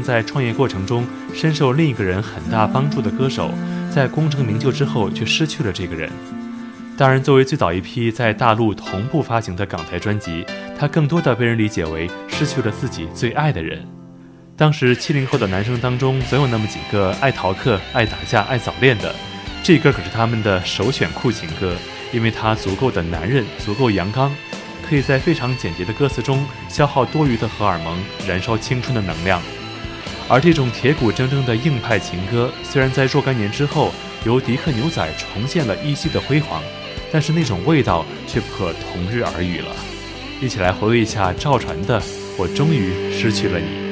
在创业过程中深受另一个人很大帮助的歌手，在功成名就之后却失去了这个人。当然，作为最早一批在大陆同步发行的港台专辑，他更多的被人理解为失去了自己最爱的人。当时70后的男生当中，总有那么几个爱逃课、爱打架、爱早恋的，这歌可是他们的首选酷情歌，因为它足够的男人，足够阳刚，可以在非常简洁的歌词中消耗多余的荷尔蒙，燃烧青春的能量。而这种铁骨铮铮的硬派情歌，虽然在若干年之后由迪克牛仔重现了依稀的辉煌，但是那种味道却不可同日而语了。一起来回味一下赵传的《我终于失去了你》。